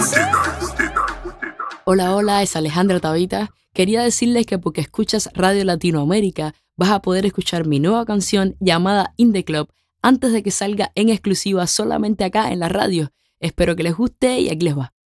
Hola, hola, es Alejandra Tabita. Quería decirles que porque escuchas Radio Latinoamérica vas a poder escuchar mi nueva canción llamada In The Club antes de que salga en exclusiva solamente acá en la radio. Espero que les guste y aquí les va.